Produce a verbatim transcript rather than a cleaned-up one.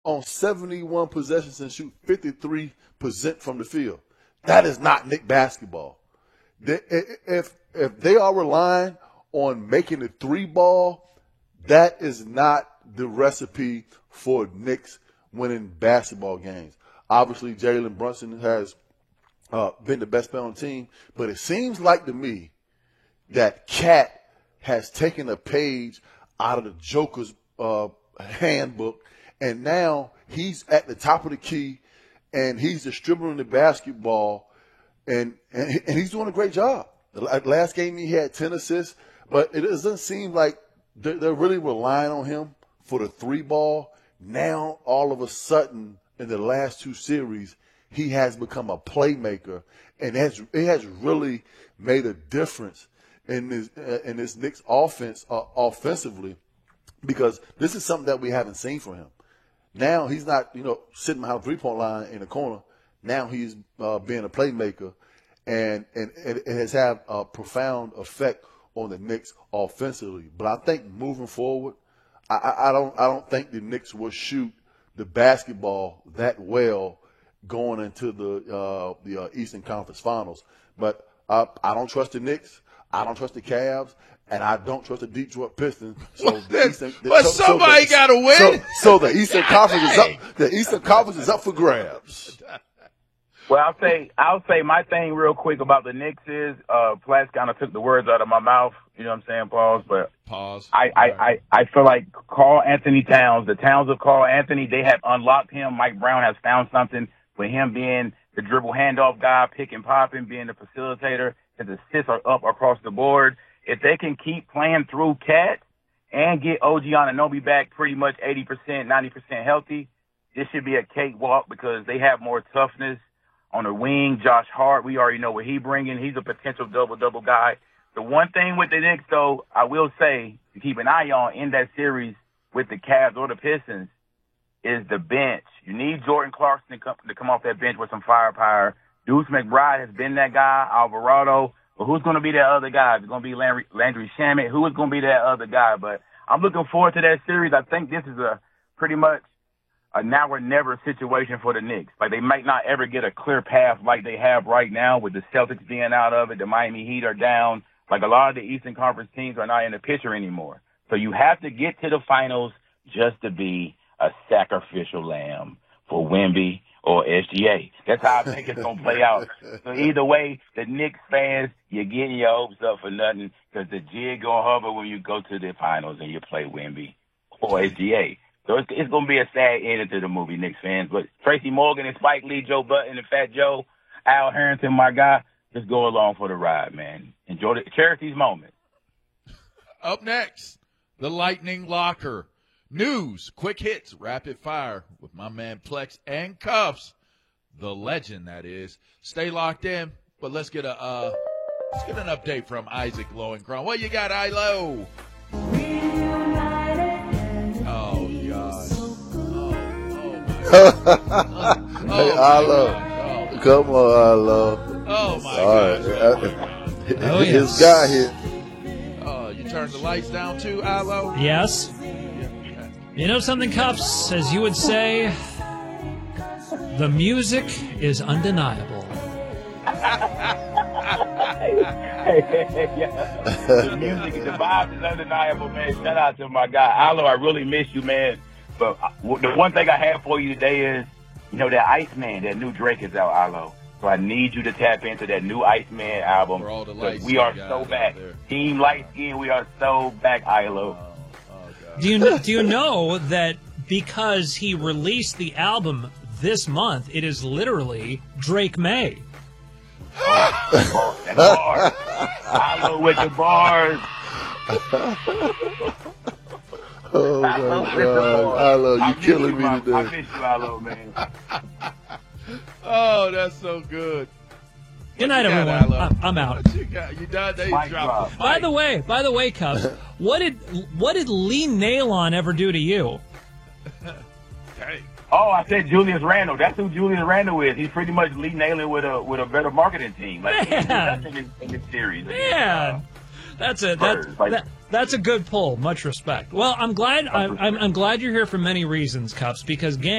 on seventy-one possessions and shoot fifty-three percent from the field. That is not Knick basketball. They, if if they are relying on making the three ball, that is not the recipe for Knicks winning basketball games. Obviously, Jalen Brunson has uh, been the best player on the team, but it seems like to me that Cat has taken a page out of the Joker's uh, handbook, and now he's at the top of the key, and he's distributing the basketball, and, and, and he's doing a great job. The last game he had ten assists, but it doesn't seem like they're, they're really relying on him for the three ball. Now, all of a sudden, in the last two series, he has become a playmaker, and has, it has really made a difference in this, uh, in this Knicks offense uh, offensively, because this is something that we haven't seen from him. Now he's not, you know, sitting behind the three-point line in the corner. Now he's uh, being a playmaker, and, and it has had a profound effect on the Knicks offensively. But I think moving forward, I, I don't I don't think the Knicks will shoot the basketball that well going into the uh, the uh, Eastern Conference Finals. But uh, I don't trust the Knicks. I don't trust the Cavs, and I don't trust the Detroit Pistons. So the Eastern, the, but so, somebody so got to win. So, so the Eastern God Conference dang. is up. The Eastern Conference is up for grabs. Well, I'll say I'll say my thing real quick about the Knicks is uh, Platts kind of took the words out of my mouth. You know what I'm saying? Pause. But Pause. I, I, I, I feel like Karl Anthony Towns, the Towns of Karl Anthony, they have unlocked him. Mike Brown has found something with him being the dribble handoff guy, pick and popping, being the facilitator. His assists are up across the board. If they can keep playing through Cat and get O G Anunoby back pretty much eighty percent, ninety percent healthy, this should be a cakewalk because they have more toughness on the wing. Josh Hart, we already know what he bringing. He's a potential double-double guy. The one thing with the Knicks, though, I will say to keep an eye on in that series with the Cavs or the Pistons is the bench. You need Jordan Clarkson to come, to come off that bench with some firepower. Deuce McBride has been that guy, Alvarado. But who's going to be that other guy? Is it going to be Landry, Landry Shamet? Who is going to be that other guy? But I'm looking forward to that series. I think this is a pretty much a now or never situation for the Knicks. Like, they might not ever get a clear path like they have right now with the Celtics being out of it. The Miami Heat are down. Like, a lot of the Eastern Conference teams are not in the picture anymore. So you have to get to the finals just to be a sacrificial lamb for Wemby or S G A. That's how I think it's going to play out. So either way, the Knicks fans, you're getting your hopes up for nothing because the jig going to hover when you go to the finals and you play Wemby or S G A. So it's, it's going to be a sad ending to the movie, Knicks fans. But Tracy Morgan and Spike Lee, Joe Button and Fat Joe, Al Harrington, my guy, just go along for the ride, man. Enjoy the, cherish these moments. Up next, the Lightning Locker. News, quick hits, rapid fire with my man Plex and Cuffs. The legend, that is. Stay locked in, but let's get a uh, let's get an update from Isaac Lowenkron. What you got, Ilo? Oh, God. Oh, oh, my God. Oh, Hey, Ilo. oh, Come on, Ilo. oh, my All right. God. Uh, Oh, his yes. guy here. Oh, you turned the lights down too, Ilo? Yes. You know something, Cuffs? As you would say, the music is undeniable. Yeah. The music, the vibe is undeniable, man. Shout out to my guy. Allo, I really miss you, man. But the one thing I have for you today is, you know, that Iceman, that new Drake is out, Allo. So I need you to tap into that new Iceman album. For all the Because light we are skin so guys back. out there. Team Light Skin, we are so back, Ilo. Oh, oh, God. Do you know, do you know that because he released the album this month, it is literally Drake May? That's bars. Ilo with the bars. Oh, my God. Ilo, you killing me I today. miss you, Ilo, man. Oh, that's so good. Good night, You got, everyone. Ilo? I'm- I'm out. What you got? You done? They Mic dropped the By mic. the way, by the way, Cuffs, what did what did Lee Nailon ever do to you? Hey. Oh, I said Julius Randle. That's who Julius Randle is. He's pretty much Lee Nailon with a with a better marketing team. Like, he's Man. nothing in, in this series. Man, That's it. That, Spurs, like- that, that's a good pull. Much respect. Well, I'm glad. I'm, I'm, I'm glad you're here for many reasons, Cups, because gang.